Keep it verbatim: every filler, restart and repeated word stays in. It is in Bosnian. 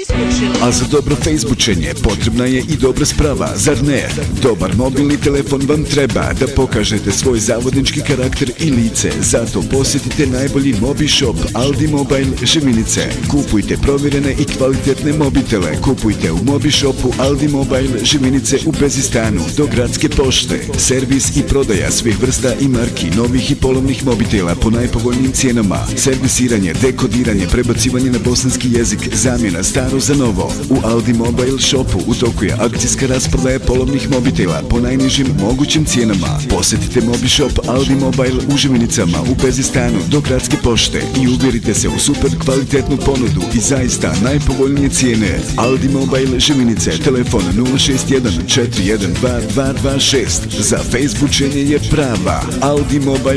A za dobro fejsbučenje potrebna je i dobra sprava, zar ne? Dobar mobilni telefon vam treba da pokažete svoj zavodnički karakter i lice. Zato posjetite najbolji Mobi Shop Aldi Mobile Živinice. Kupujte provjerene i kvalitetne mobitele. Kupujte u Mobi Shopu Aldi Mobile Živinice u Bezistanu do Gradske pošte. Servis i prodaja svih vrsta i marki novih i polovnih mobitela po najpovoljnijim cijenama. Servisiranje, dekodiranje, prebacivanje na bosanski jezik, zamjena staro za novo. U Aldi Mobile Shopu u toku je akcijska rasprodaja polovnih mobitela po najnižim mogućim cijenama. Posjetite Mobi Shop Aldi Mobile u Živinicama u Bezistanu do Gradske pošte i uvjerite se u super kvalitetnu ponudu i zaista najpovoljnije cijene. Aldi Mobile Živinice, telefon nula šest jedan četiri jedan dva dva dva šest. Za fejsbučenje je prava Aldi Mobile